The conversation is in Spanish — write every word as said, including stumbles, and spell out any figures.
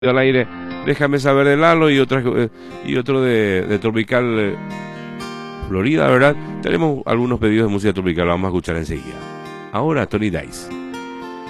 al aire, déjame saber de Lalo y otras eh, y otro de, de Tropical eh, Florida, ¿verdad? Tenemos algunos pedidos de música tropical, la vamos a escuchar enseguida. Ahora Tony Dice.